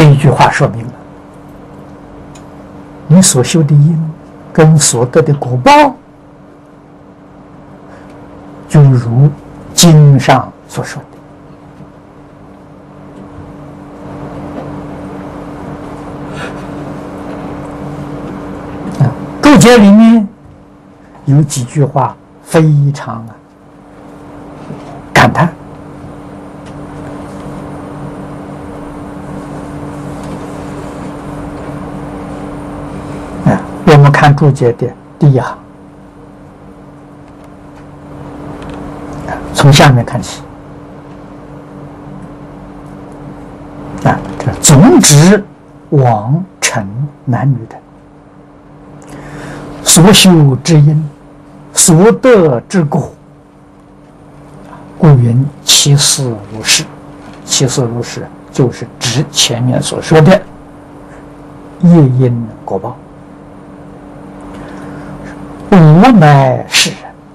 一句话说明了，你所修的因跟所得的果报，就如经上所说的。注解里面有几句话非常感叹。我们看注解的第一行，从下面看起。这总指往成男女的所修之因，所得之果，故云其事如是。其事如是，就是指前面所说的业因果报。无乃是人，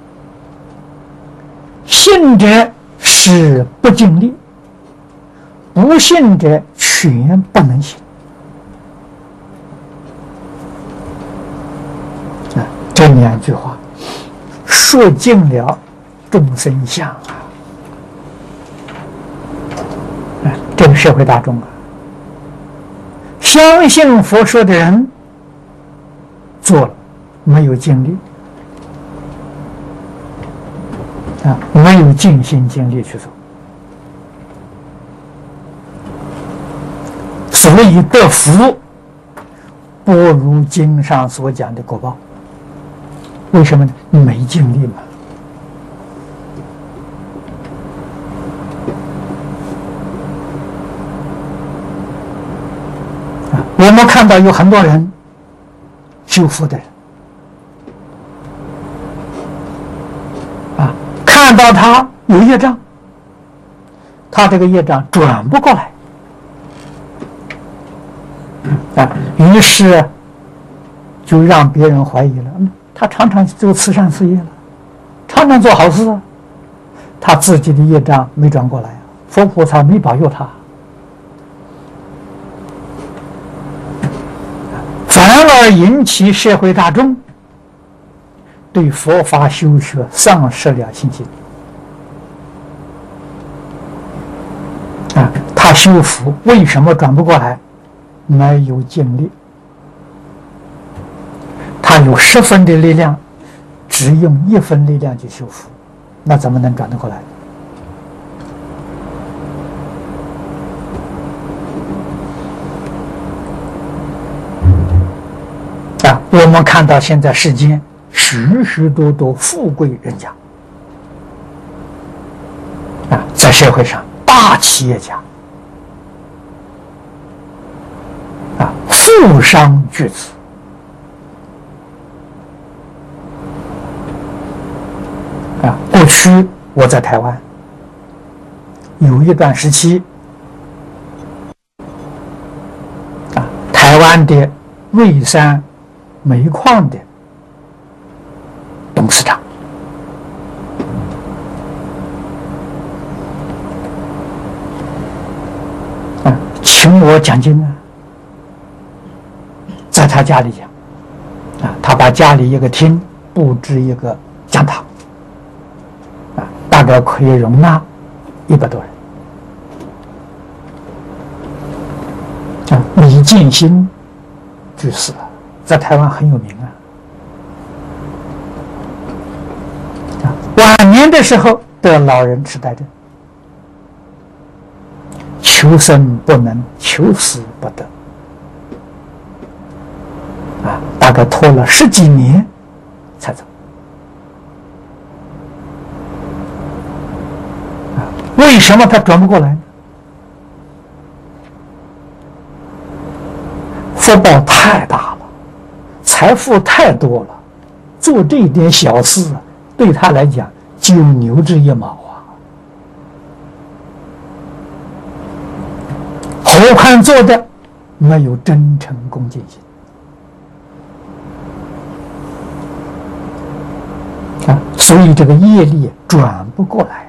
信者是不尽力，不信者全不能行。这两句话说尽了众生相这个社会大众相信佛说的人做了，没有尽力没有尽心尽力去做，所以得福不如经上所讲的果报。为什么呢？没尽力嘛。我们看到有很多人修福的人看到他有业障，他这个业障转不过来于是就让别人怀疑了，他常常做慈善事业了，常常做好事他自己的业障没转过来佛菩萨没保佑他，反而引起社会大众对佛法修学丧失了信心他修福为什么转不过来？没有尽力。他有10分的力量，只用1分力量去修福，那怎么能转得过来？我们看到现在世间许许多多富贵人家在社会上大企业家富商巨子过去我在台湾有一段时期台湾的瑞山煤矿的董事长请我讲经在他家里讲他把家里一个厅布置一个讲堂大概可以容纳100多人李建新居士在台湾很有名晚年的时候得老人痴呆症，求生不能，求死不得大概拖了10几年才走为什么他转不过来呢？福报太大了，财富太多了，做这一点小事对他来讲就牛之一毛何况做的没有真诚恭敬心所以这个业力转不过来